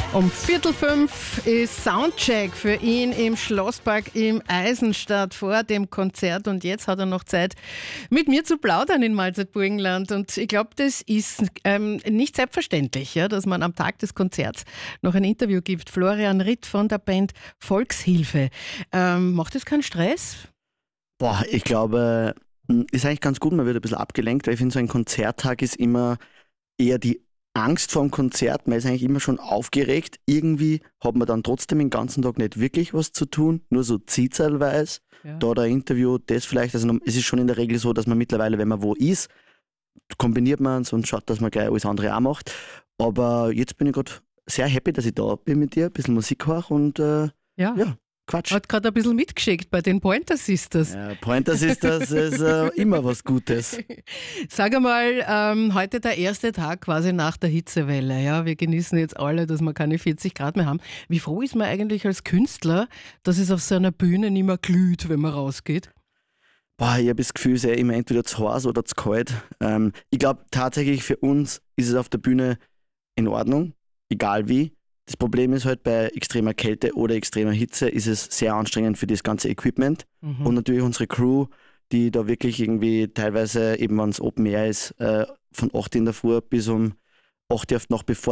Um 4:45 ist Soundcheck für ihn im Schlosspark im Eisenstadt vor dem Konzert. Und jetzt hat er noch Zeit, mit mir zu plaudern in Malzert-Burgenland. Und ich glaube, das ist nicht selbstverständlich, ja, dass man am Tag des Konzerts noch ein Interview gibt. Florian Ritt von der Band Volkshilfe. Macht das keinen Stress? Boah, ich glaube, ist eigentlich ganz gut, man wird ein bisschen abgelenkt, weil ich finde, so ein Konzerttag ist immer eher die Angst vor dem Konzert, man ist eigentlich immer schon aufgeregt. Irgendwie hat man dann trotzdem den ganzen Tag nicht wirklich was zu tun, nur so ziehtsalweise. Ja. Da ein Interview, das vielleicht, also es ist schon in der Regel so, dass man mittlerweile, wenn man wo ist, kombiniert man es und schaut, dass man gleich alles andere auch macht. Aber jetzt bin ich gerade sehr happy, dass ich da bin mit dir, ein bisschen Musik höre und ja, Quatsch. Hat gerade ein bisschen mitgeschickt bei den Pointer Sisters. Ja, Pointer Sisters ist immer was Gutes. Sag einmal, heute der erste Tag quasi nach der Hitzewelle. Ja, wir genießen jetzt alle, dass wir keine 40 Grad mehr haben. Wie froh ist man eigentlich als Künstler, dass es auf so einer Bühne nicht mehr glüht, wenn man rausgeht? Boah, ich habe das Gefühl, es ist ja immer entweder zu heiß oder zu kalt. Ich glaube tatsächlich, für uns ist es auf der Bühne in Ordnung, egal wie. Das Problem ist halt, bei extremer Kälte oder extremer Hitze ist es sehr anstrengend für das ganze Equipment. Und natürlich unsere Crew, die da wirklich irgendwie teilweise, eben wenn es Open Air ist, von 8 in der Früh bis um 8 Uhr auf die Nacht, bevor